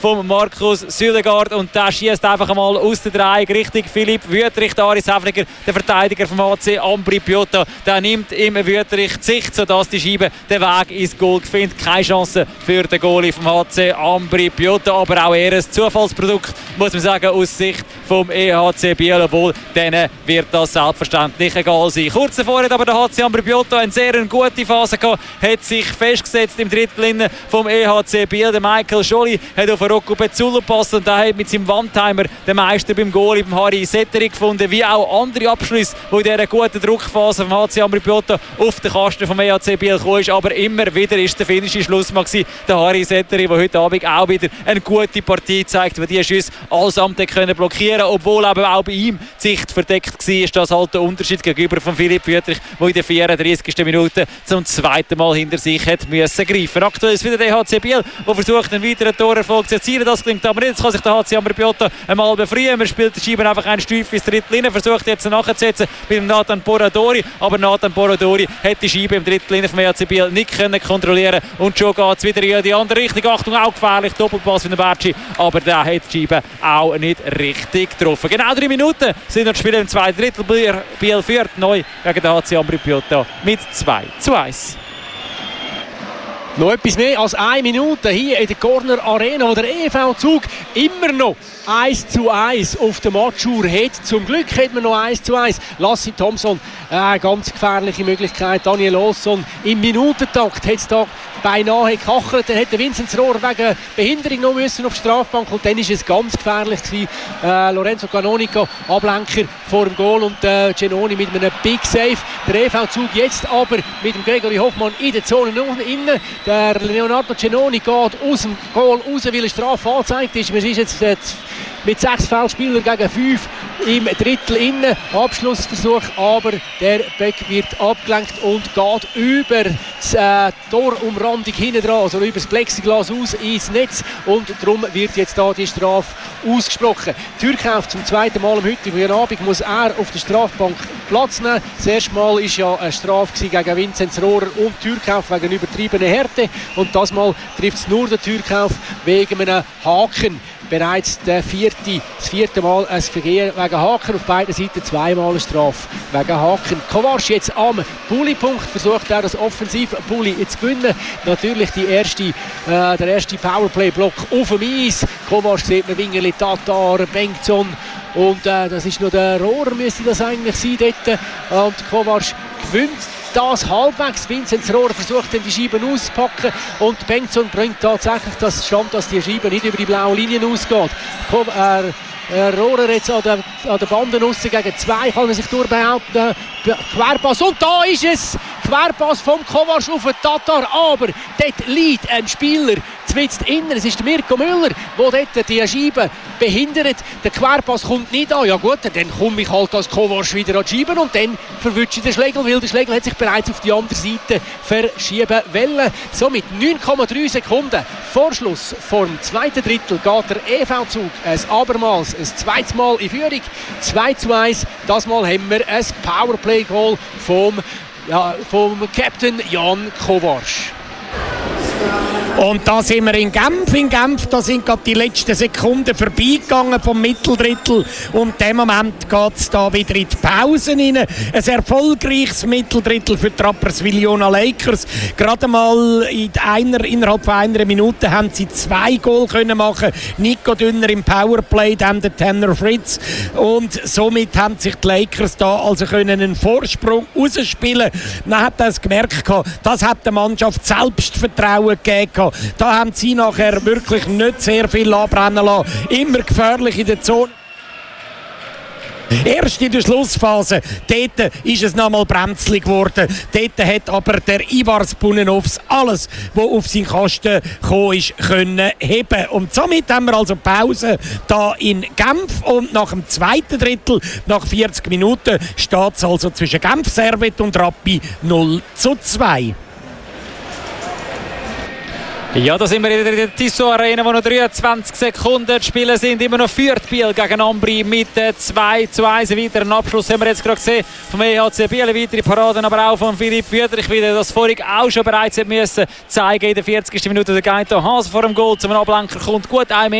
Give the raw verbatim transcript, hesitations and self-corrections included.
von Markus Sülegaard und der schießt einfach einmal aus der Dreieck Richtung Philipp Wüthrich. Aris Häfliger, der Verteidiger vom H C Ambri Piotta, der nimmt im Wüthrich die Sicht, sodass die Scheibe den Weg ins Goal findet. Keine Chance für den Goalie vom H C Ambri Piotta, aber auch eher ein Zufallsprodukt, muss man sagen, aus Sicht vom E H C Biel, obwohl denen wird das selbstverständlich egal sein. Kurz davor hat aber der H C Ambri Piotta eine sehr gute Phase gehabt, hat sich festgesetzt im Drittel vom E H C Biel. Der Michael Scholli hat auf Rocco Pezzullo gepasst und der hat mit seinem Wandtimer den Meister beim Goalie, beim Harry Setteri, gefunden, wie auch andere Abschlüsse, die in dieser guten Druckphase vom H C Ambri Piotta auf den Kasten vom E H C Biel gekommen ist. Aber immer wieder ist der finnische Schlussmann gewesen, der Harry Setteri, der heute Abend auch wieder eine gute Partie zeigt, weil die Schüsse allesamt können blockieren, obwohl eben auch bei ihm die Sicht verdeckt war. Ist das halt der Unterschied gegenüber von Philipp Wüthrich, der in der vierunddreißigsten Minute zum zweiten Mal hinter sich hat müssen greifen. Aktuell ist wieder der H C Biel, der versucht, einen weiteren Torerfolg zu erzielen. Das klingt aber nicht. Jetzt kann sich der H C Ambri Piotta einmal befreien. Man spielt die Scheibe einfach einen Stief ins Drittel rein, versucht jetzt nachzusetzen mit dem Nathan Poradori. Aber Nathan Poradori hat die Scheibe im Drittel vom E H C Biel nicht können kontrollieren und schon geht es wieder in die andere Richtung. Achtung, auch gefährlich, Doppelpass von Bertschi, aber der hat die Scheibe auch nicht richtig getroffen. Genau drei Minuten sind noch Spiele im zweiten Drittel. Biel führt neu gegen den H C Ambri Piotta mit zwei zu eins. Noch etwas mehr als eine Minute hier in der Corner Arena, wo der E V-Zug immer noch eins zu eins auf der Matchuhr hat. Zum Glück hat man noch eins zu eins. Lassi Thompson, eine äh, ganz gefährliche Möglichkeit. Daniel Olsson im Minutentakt hat es da beinahe gekachelt. Dann hätte Vinzenz Rohr wegen Behinderung noch müssen auf die Strafbank und dann war es ganz gefährlich gewesen. Äh, Lorenzo Canonica, Ablenker vor dem Goal und äh, Genoni mit einem Big Save. Der E V-Zug jetzt aber mit dem Gregory Hoffmann in der Zone innen. Der Leonardo Genoni geht aus dem Goal raus, weil eine Strafe angezeigt ist. Man ist jetzt äh, mit sechs Feldspielern gegen fünf im Drittel innen. Abschlussversuch, aber der Beck wird abgelenkt und geht über die äh, Torumrandung hinten dran, also über das Plexiglas aus ins Netz und darum wird jetzt da die Strafe ausgesprochen. Türkauf zum zweiten Mal am heutigen Abend muss er auf der Strafbank Platz nehmen. Das erste Mal war ja eine Strafe gegen Vinzenz Rohrer und Türkauf wegen übertriebener Härte und das Mal trifft es nur den Türkauf wegen einem Haken. Bereits der vierte, das vierte Mal ein Vergehen wegen Haken, auf beiden Seiten zweimal eine Strafe wegen Haken. Kovac jetzt am Bulli-Punkt, versucht er das Offensiv-Bulli zu gewinnen. Natürlich die erste, äh, der erste Powerplay-Block auf dem Eis. Kovac sieht man Wingerli, Tatar, Bengtson und äh, das ist nur der Rohrer, müsste das eigentlich sein dort. Und Kovac gewinnt das halbwegs. Vinzenz Rohrer versucht dann die Scheiben auszupacken und Bengtson bringt tatsächlich das Stand, dass die Scheibe nicht über die blauen Linien ausgeht. Komm, äh, äh, Rohrer jetzt an der, an der Bande aussen gegen zwei, kann er sich durchbehaupten. Querpass und da ist es! Querpass vom Kovac auf den Tatar, aber dort liegt ein Spieler zwitzt innen. Es ist der Mirko Müller, der dort die Scheibe behindert. Der Querpass kommt nicht an. Ja gut, dann komme ich halt als Kovac wieder an die Scheibe und dann verwünsche ich den Schlegel, weil der Schlegel hat sich bereits auf die andere Seite verschieben wollen. So mit neun Komma drei Sekunden vor Schluss vor dem zweiten Drittel geht der E V-Zug ein abermals ein zweites Mal in Führung. zwei zu eins. Das Mal haben wir ein Powerplay-Goal vom, ja, vom Captain Jan Kovac. Und da sind wir in Genf. In Genf, da sind gerade die letzten Sekunden vorbeigegangen vom Mitteldrittel. Und in dem Moment geht es da wieder in die Pause rein. Ein erfolgreiches Mitteldrittel für die Rapperswil-Jona Lakers. Gerade mal in einer, innerhalb von einer Minute haben sie zwei Goal können machen. Nico Dünner im Powerplay, dann der Tanner Fritz. Und somit haben sich die Lakers da also können einen Vorsprung rausspielen. Man hat das gemerkt, das hat der Mannschaft Selbstvertrauen gegeben. Da haben sie nachher wirklich nicht sehr viel anbrennen lassen. Immer gefährlich in der Zone. Erst in der Schlussphase, dort ist es nochmal bremslig geworden. Dort hat aber der Ivar Spunenovs alles, was auf seinen Kasten gekommen ist, können heben. Und somit haben wir also Pause da in Genf. Und nach dem zweiten Drittel, nach vierzig Minuten, steht es also zwischen Genf Servette und Rappi null zu zwei. Ja, da sind wir in der Tissot Arena, wo noch dreiundzwanzig Sekunden spielen sind. Immer noch führt Biel gegen Ambri mit zwei zu eins. Einen weiteren Abschluss haben wir jetzt gerade gesehen vom E H C Biel. Weitere Paraden, aber auch von Philipp Wüthrich wieder, das vorhin auch schon bereits müssen zeigen in der vierzigsten Minute. Der Gaito Hase vor dem Goal zum Ablenker kommt gut ein.